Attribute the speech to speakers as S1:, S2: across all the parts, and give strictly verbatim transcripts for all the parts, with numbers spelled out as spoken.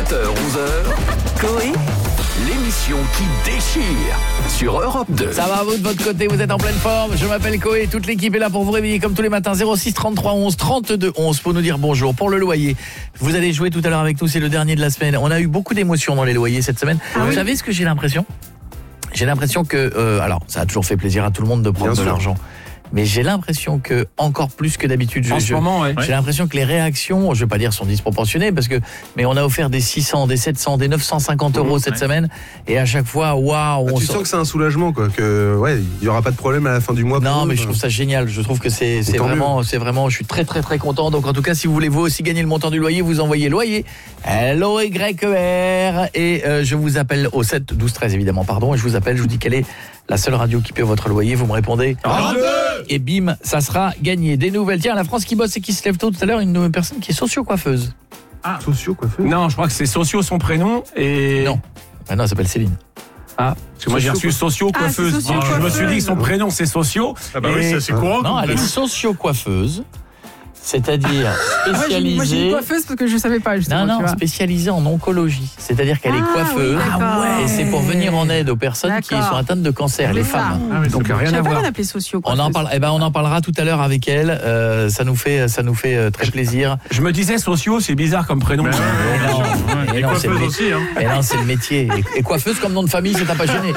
S1: sept heures onze heures, Coé, l'émission qui déchire sur Europe deux.
S2: Ça va vous de votre côté, vous êtes en pleine forme. Je m'appelle Coé, toute l'équipe est là pour vous réveiller comme tous les matins. zéro six trente-trois onze trente-deux onze pour nous dire bonjour. Pour le loyer, vous allez jouer tout à l'heure avec nous, c'est le dernier de la semaine. On a eu beaucoup d'émotions dans les loyers cette semaine. Ah, vous oui. savez ce que j'ai l'impression ? J'ai l'impression que, euh, alors ça a toujours fait plaisir à tout le monde de prendre Bien de sûr. l'argent. Mais j'ai l'impression que, encore plus que d'habitude, je,
S3: en ce
S2: je,
S3: moment, ouais.
S2: j'ai l'impression que les réactions, je vais pas dire sont disproportionnées, parce que, mais on a offert des six cents, des sept cents, des neuf cent cinquante euros cette ouais. semaine, et à chaque fois, waouh.
S4: Bah, tu sens que c'est un soulagement, quoi, que, ouais, il y aura pas de problème à la fin du mois.
S2: Non,
S4: pour
S2: mais
S4: eux,
S2: je trouve ça génial. Je trouve que c'est, c'est vraiment, c'est vraiment, je suis très, très, très content. Donc, en tout cas, si vous voulez vous aussi gagner le montant du loyer, vous envoyez loyer, L O Y E R, et euh, je vous appelle au sept douze treize, évidemment, pardon, et je vous appelle, je vous dis quelle est la seule radio qui paie votre loyer, vous me répondez.
S3: Ah,
S2: et bim, ça sera gagné. Des nouvelles. Tiens, la France qui bosse et qui se lève tôt tout à l'heure, une nouvelle personne qui est socio-coiffeuse.
S4: Ah, socio-coiffeuse.
S3: Non, je crois que c'est Socio son prénom et...
S2: Non, ah non, elle s'appelle Céline.
S3: Ah, parce que moi j'ai reçu socio-coiffeuse.
S5: Ah, socio
S3: je me suis dit que son prénom c'est Socio.
S5: Ah bah oui, c'est assez courant.
S2: Non, elle est socio-coiffeuse. C'est-à-dire spécialisée.
S5: Moi, j'ai une coiffeuse parce que je savais pas justement.
S2: Non, non, spécialisée en oncologie. C'est-à-dire qu'elle est
S5: ah,
S2: coiffeuse.
S5: Oui, ah ouais.
S2: Et c'est pour venir en aide aux personnes
S5: d'accord.
S2: qui sont atteintes de cancer, les femmes.
S5: Ah,
S3: donc
S5: bon.
S3: rien à voir.
S5: On appelait socio.
S2: On en parle. Eh ben, on en parlera tout à l'heure avec elle. Euh, ça nous fait, ça nous fait très plaisir.
S3: Je me disais Socio, c'est bizarre comme prénom.
S5: Mais
S2: ouais,
S5: ouais,
S2: non,
S5: ouais. Et
S2: non,
S5: coiffeuse
S2: c'est
S5: aussi. Hein.
S2: Mais non, c'est le métier. Et, et coiffeuse comme nom de famille, ça t'a pas gêné.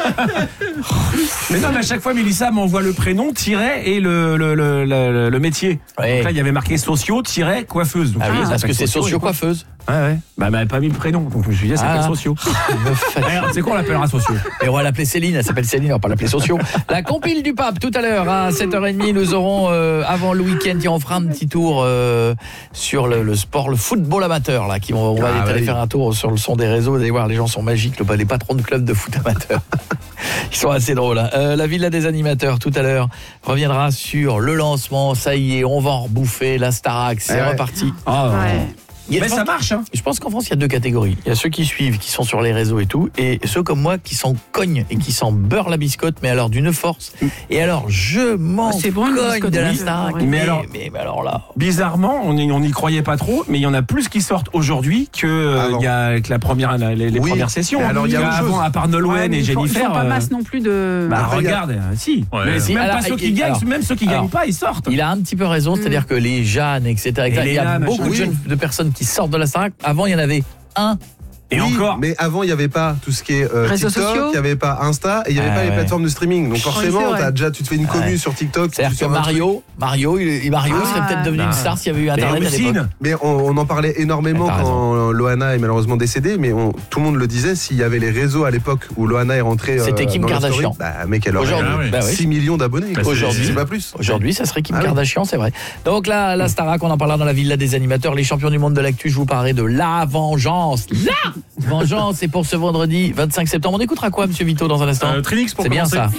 S3: Mais non, mais à chaque fois, Mélissa m'envoie le prénom, tiret et le, le, le, le, le métier.
S2: Ouais.
S3: Donc là, il y avait marqué Socio, tiret, coiffeuse. Donc,
S2: ah oui,
S3: ah,
S2: parce que c'est socio-coiffeuse.
S3: Ouais, ouais. Bah, elle m'avait pas mis le prénom. Donc, je me suis dit, elle s'appelle ah. Socio. C'est quoi, on l'appellera Socio.
S2: Et on va l'appeler Céline, elle s'appelle Céline, on va pas l'appeler Socio. La compile du pape, tout à l'heure, à sept heures trente, nous aurons, euh, avant le week-end, on fera un petit tour euh, sur le, le sport, le football amateur, là, qui, on, on va ah, aller oui. faire un tour sur le son des réseaux, vous allez voir, les gens sont magiques, le, les patrons de clubs de foot amateur. Ils sont assez drôles. Hein. Euh, la Villa des animateurs, tout à l'heure, reviendra sur le lancement, ça y est, on va en rebouffer, la Starac, c'est
S4: ouais.
S2: reparti.
S3: Oh, ouais.
S2: Il y a,
S3: mais ça marche hein.
S2: Je pense qu'en France il y a deux catégories. Il y a ceux qui suivent, qui sont sur les réseaux et tout, et ceux comme moi qui s'en cognent et qui s'en beurrent la biscotte, mais alors d'une force. Et alors je m'en
S5: c'est bon,
S2: cogne de la Starac.
S3: Mais, mais, alors,
S2: mais, mais alors là,
S3: bizarrement, on n'y on y croyait pas trop, mais il y en a plus qui sortent aujourd'hui que euh, il y a avec la première la, les, les oui. premières sessions. Mais
S4: alors il y a
S3: avant, à part Nolwenn
S5: ouais,
S3: et Jennifer,
S5: ils font pas masse non plus de.
S3: Bah Après, regarde, a... si. Ouais, mais c'est même alors, pas ceux qui gagnent, alors, même ceux qui alors, gagnent pas, ils sortent.
S2: Il a un petit peu raison, c'est-à-dire mm. que les Jeanne, et cetera. Et il y a beaucoup de jeunes de personnes qui sortent de la Starac. Avant, il y en avait un.
S3: Et oui, encore.
S4: Mais avant, il n'y avait pas tout ce qui est euh, TikTok, il n'y avait pas Insta, et il n'y avait ah, pas ouais. les plateformes de streaming. Donc forcément, oui, t'as déjà, tu te fais une commu ouais. sur TikTok.
S2: C'est-à-dire que Mario, Mario, il, Mario ah, serait peut-être devenu ah, une star s'il y avait eu Internet à l'époque.
S4: Mais on, on en parlait énormément quand Loana est malheureusement décédée, mais on, tout le monde le disait, s'il y avait les réseaux à l'époque où Loana est rentrée euh,
S2: c'était Kim
S4: dans
S2: Kardashian.
S4: Story, bah mec, elle aurait
S2: aujourd'hui, bah
S4: six millions d'abonnés.
S2: Bah aujourd'hui,
S4: c'est pas plus.
S2: Aujourd'hui, ça serait Kim Kardashian, c'est vrai. Donc là, la Starac, on en parlera dans la Villa des animateurs, les champions du monde de l'actu. Je vous parlerai de la vengeance. La vengeance. C'est pour ce vendredi vingt-cinq septembre. On écoutera quoi, monsieur Vito, dans un instant
S5: euh, Trinix pour
S2: c'est
S5: commencer.
S2: Bien ça.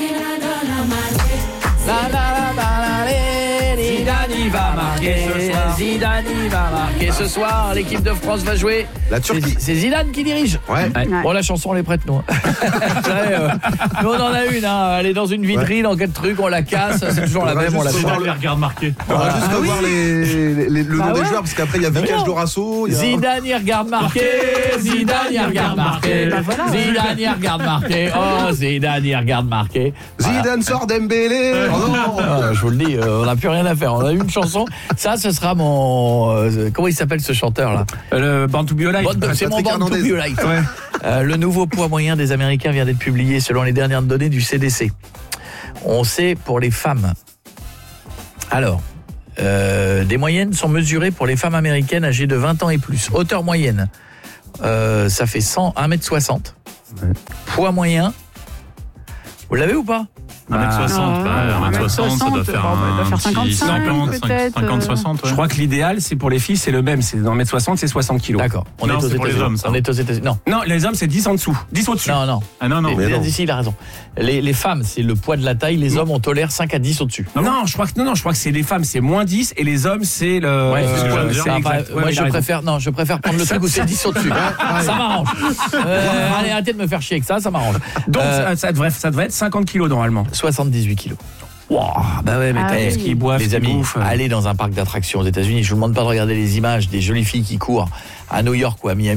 S2: Zidane va marquer ce soir. Zidane va marquer ce soir. L'équipe de France va jouer.
S4: La Turquie.
S2: C'est, c'est Zidane qui dirige.
S4: Ouais.
S2: ouais. Bon, la chanson, on les prête, nous. euh, nous, on en a une. Hein. Elle est dans une vitrine, ouais. en quatre trucs, on la casse. C'est toujours la même. On la fait.
S5: Les regards marqués.
S4: On va juste revoir les, les, les, le bah nom ouais. des joueurs, parce qu'après, il y a Vicage Dorasso. A...
S2: Zidane, il regarde marqué. Zidane, il regarde marqué. Zidane, il regarde marqué. Oh, Zidane, il regarde marqué.
S4: Zidane sort Dembélé.
S2: Je vous le dis, on n'a plus rien à faire. On a eu une chanson. Ça, ce sera mon... Euh, comment il s'appelle ce chanteur-là
S3: euh, Le Born to Be Alive.
S2: C'est mon Born to Be Alive. Ouais. Euh, le nouveau poids moyen des Américains vient d'être publié selon les dernières données du C D C. On sait pour les femmes. Alors, euh, des moyennes sont mesurées pour les femmes américaines âgées de vingt ans et plus. Hauteur moyenne, euh, ça fait cent, un mètre soixante. Ouais. Poids moyen, vous l'avez ou pas ?
S5: un mètre soixante, bah, un mètre soixante, ça doit faire, bon, un doit faire cinquante-cinq, peut-être. cinquante soixante, ouais.
S3: Je crois que l'idéal, c'est pour les filles, c'est le même. C'est un mètre soixante, c'est soixante kilos.
S2: D'accord. On
S5: non,
S2: est aux
S5: c'est pour les hommes, ça.
S2: On est aux États-Unis. Non.
S3: Non, les hommes, c'est dix en dessous. dix au-dessus.
S2: Non, non.
S5: Ah non, non.
S2: Les, non. Ici, il a raison. Les, les femmes, c'est le poids de la taille. Les hommes, on tolère cinq à dix au-dessus.
S3: Non, non, je crois que, non, non, je crois que c'est les femmes, c'est moins dix et les hommes, c'est le.
S2: Ouais,
S3: euh,
S2: c'est
S3: euh,
S2: c'est enfin, ouais, moi, je préfère, non, je préfère prendre le truc où c'est dix au-dessus. Ça m'arrange. Euh, allez, arrêtez de me faire chier avec ça, ça m'arrange.
S3: Donc, euh, ça, devrait, ça devrait être cinquante kilos normalement.
S2: soixante-dix-huit kilos. Wow, bah ouais, mais
S5: ah
S2: oui.
S5: Ce qu'ils boivent,
S2: les amis,
S3: bouffe.
S2: Allez dans un parc d'attractions aux États-Unis. Je vous demande pas de regarder les images des jolies filles qui courent à New York ou à Miami.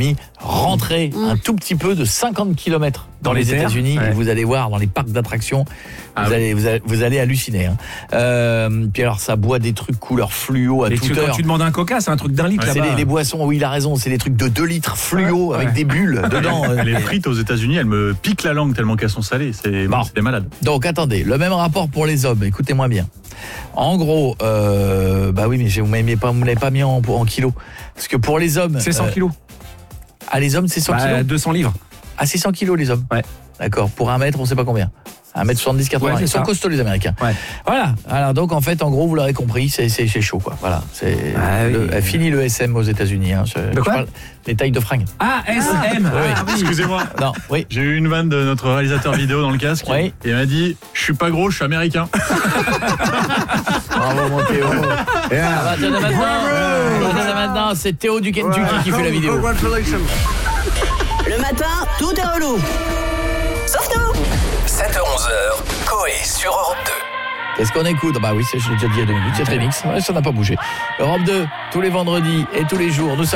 S2: rentrer mmh. un tout petit peu de cinquante kilomètres dans, dans les, les États-Unis ouais. et vous allez voir dans les parcs d'attractions, ah vous, oui. allez, vous, allez, vous allez halluciner. Hein. Euh, puis alors ça boit des trucs couleur fluo à
S3: et
S2: toute
S3: tu,
S2: heure.
S3: Quand tu demandes un coca, c'est un truc d'un litre
S2: ouais,
S3: là-bas.
S2: C'est les, les boissons, oui il a raison, c'est des trucs de deux litres fluo ouais. avec ouais. des bulles dedans.
S5: Les frites aux États-Unis, elles me piquent la langue tellement qu'elles sont salées, c'est, bon. c'est malade.
S2: Donc attendez, le même rapport pour les hommes, écoutez-moi bien. En gros, euh, bah oui mais vous ne pas, l'avez pas mis en, en kilos. Parce que pour les hommes...
S3: C'est cent
S2: euh,
S3: kilos.
S2: Ah les hommes c'est cent
S3: bah,
S2: kilos
S3: deux cents livres.
S2: Ah c'est cent kilos les hommes.
S3: Ouais.
S2: D'accord, pour un mètre on sait pas combien. un mètre soixante-dix quatre-vingts, ouais, ils sont costauds les Américains. Ouais. Voilà. Alors donc en fait en gros vous l'aurez compris, c'est c'est, c'est chaud quoi. Voilà, c'est ah, le, oui. fini le S M aux États-Unis hein. Je,
S3: de quoi
S2: je parle des tailles de fringues.
S3: Ah S M.
S5: Ah, ah, oui. Excusez-moi.
S2: Non, oui.
S5: J'ai eu une vanne de notre réalisateur vidéo dans le casque
S2: oui.
S5: et il m'a dit "Je suis pas gros, je suis américain."
S2: Bravo mon Théo. Yeah. À partir de maintenant, à partir de maintenant, c'est Théo du Kentucky ouais. qui fait la vidéo.
S6: Le matin, tout est relou. Sauf nous.
S1: sept heures onze heures, Coé sur Europe deux.
S2: Qu'est-ce qu'on écoute? Bah oui, c'est, je l'ai déjà dit il y a deux minutes, c'est Remix, ouais, ça n'a pas bougé. Europe deux, tous les vendredis et tous les jours, nous sommes